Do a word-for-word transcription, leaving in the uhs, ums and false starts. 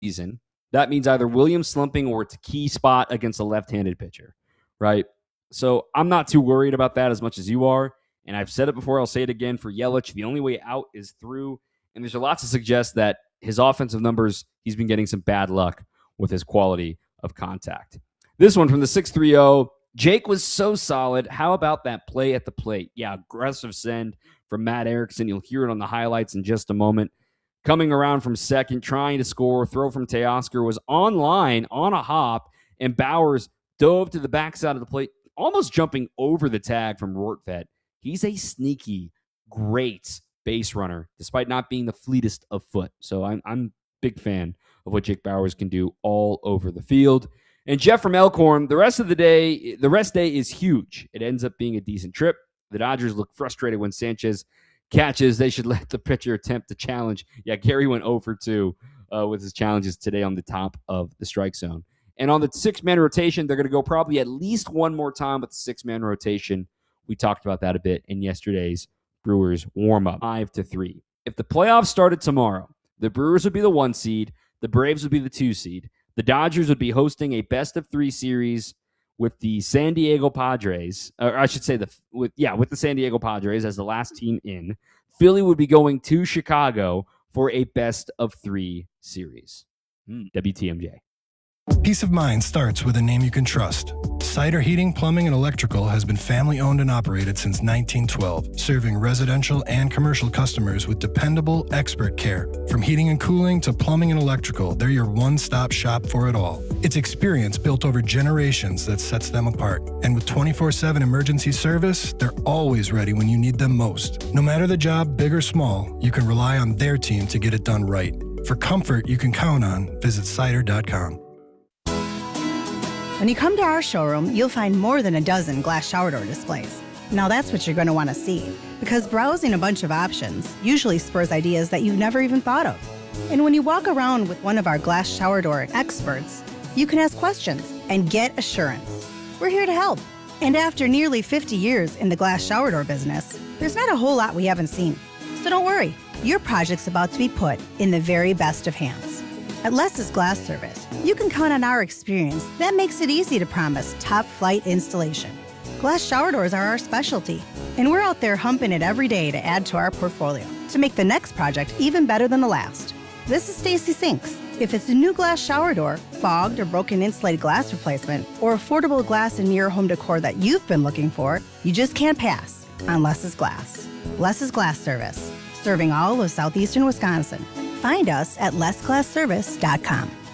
season, that means either Williams slumping or it's a key spot against a left-handed pitcher, right? So I'm not too worried about that as much as you are. And I've said it before, I'll say it again for Yelich. The only way out is through. And there's a lot to suggest that his offensive numbers, he's been getting some bad luck with his quality of contact. This one from the six three zero. Jake was so solid. How about that play at the plate? Yeah, aggressive send from Matt Erickson. You'll hear it on the highlights in just a moment. Coming around from second, trying to score. Throw from Teoscar was on line, on a hop, and Bowers dove to the backside of the plate, almost jumping over the tag from Rortvedt. He's a sneaky, great base runner, despite not being the fleetest of foot. So I'm I'm a big fan of what Jake Bowers can do all over the field. And Jeff from Elkhorn, the rest of the day, the rest day is huge. It ends up being a decent trip. The Dodgers look frustrated when Sanchez catches. They should let the pitcher attempt to challenge. Yeah, Gary went oh for two uh, with his challenges today on the top of the strike zone. And on the six-man rotation, they're going to go probably at least one more time with the six-man rotation. We talked about that a bit in yesterday's Brewers warm-up. Five to three. If the playoffs started tomorrow, the Brewers would be the one seed, the Braves would be the two seed, the Dodgers would be hosting a best-of-three series with the San Diego Padres, or I should say, the with yeah, with the San Diego Padres as the last team in. Philly would be going to Chicago for a best-of-three series. Mm, W T M J. Peace of mind starts with a name you can trust. Cider Heating, Plumbing, and Electrical has been family-owned and operated since nineteen twelve, serving residential and commercial customers with dependable, expert care. From heating and cooling to plumbing and electrical, they're your one-stop shop for it all. It's experience built over generations that sets them apart. And with twenty-four seven emergency service, they're always ready when you need them most. No matter the job, big or small, you can rely on their team to get it done right. For comfort you can count on, visit cider dot com. When you come to our showroom, you'll find more than a dozen glass shower door displays. Now that's what you're going to want to see, because browsing a bunch of options usually spurs ideas that you never even thought of. And when you walk around with one of our glass shower door experts, you can ask questions and get assurance. We're here to help. And after nearly fifty years in the glass shower door business, there's not a whole lot we haven't seen. So don't worry, your project's about to be put in the very best of hands. At Les's Glass Service, you can count on our experience that makes it easy to promise top-flight installation. Glass shower doors are our specialty, and we're out there humping it every day to add to our portfolio to make the next project even better than the last. This is Stacy Sinks. If it's a new glass shower door, fogged or broken insulated glass replacement, or affordable glass and mirror home decor that you've been looking for, you just can't pass on Les's Glass. Les's Glass Service, serving all of southeastern Wisconsin. Find us at les glass service dot com.